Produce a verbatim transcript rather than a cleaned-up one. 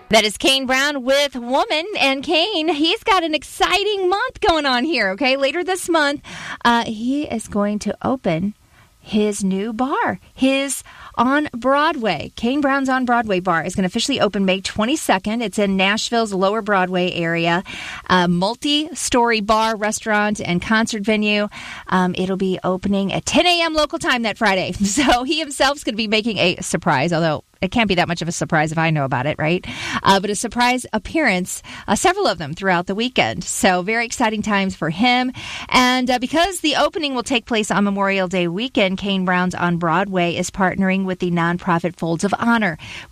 That is Kane Brown with Woman. And Kane, he's got an exciting month going on here, okay? Later this month, uh, he is going to open his new bar, his on Broadway. Kane Brown's on Broadway bar is going to officially open May twenty-second. It's in Nashville's Lower Broadway area. A multi-story bar, restaurant, and concert venue. Um, it'll be opening at ten a.m. local time that Friday. So he himself is going to be making a surprise, although it can't be that much of a surprise if I know about it, right? Uh, but a surprise appearance, uh, several of them throughout the weekend. So very exciting times for him. And uh, because the opening will take place on Memorial Day weekend, Kane Brown's on Broadway is partnering with the nonprofit Folds of Honor,